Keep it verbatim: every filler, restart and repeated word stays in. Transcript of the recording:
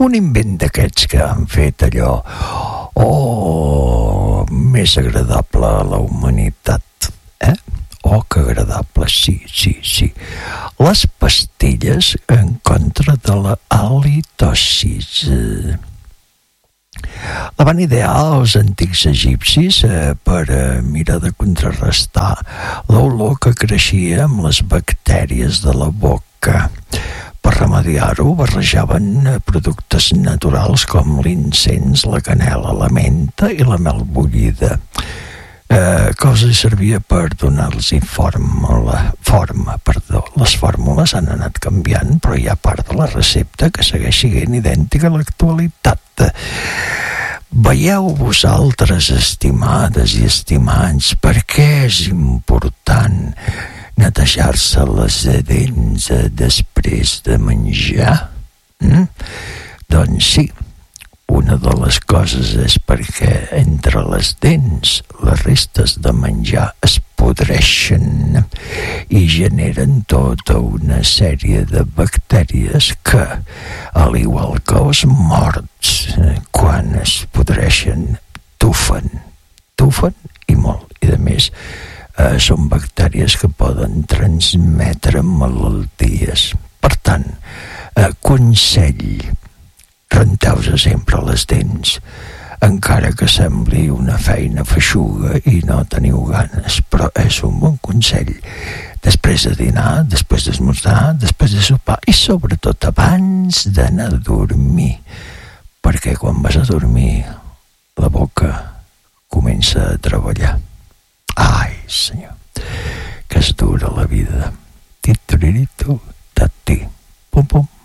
un invent d'aquests que han fet allò oh, més agradable a la humanitat, eh? Oh, que agradable, sí, sí, sí. Les pastilles en contra de la halitosis. La van idear els antics egipcis eh, per eh, mirar de contrarrestar l'olor que creixia amb les bactèries de la boca. Per remediar-ho barrejaven productes naturals com l'incens, la canela, la menta i la mel bullida. Eh, cosa que servia per donar-los fórmula, forma. Perdó. Les fórmules han anat canviant, però hi ha part de la recepta que segueix sent idèntica a l'actualitat. Veieu vosaltres, estimades i estimants, per què és important netejar-se les dents després de menjar? Mm? Doncs sí, una de les coses és perquè entre les dents les restes de menjar es podreixen i generen tota una sèrie de bactèries que, al igual que els morts, quan es podreixen, tufen, tufen i molt. I a més, eh, són bactèries que poden transmetre malalties. Per tant, eh, consell, renteu-se sempre les dents, encara que sembli una feina feixuga i no teniu ganes, però és un bon consell. Després de dinar, després d'esmorzar, després de sopar i sobretot abans d'anar a dormir, perquè quan vas a dormir la boca comença a treballar. Ai, senyor, que és dura la vida. Titiriritu, tati, pum, pum.